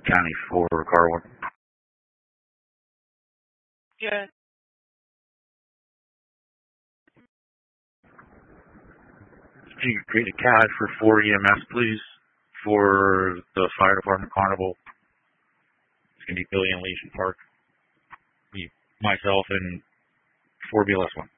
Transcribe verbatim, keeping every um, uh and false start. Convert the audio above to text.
County for car one. Yeah. Could you create a C A D for four E M S, please, for the fire department carnival? It's going to be Billy and Legion Park. Be myself and four B L S one.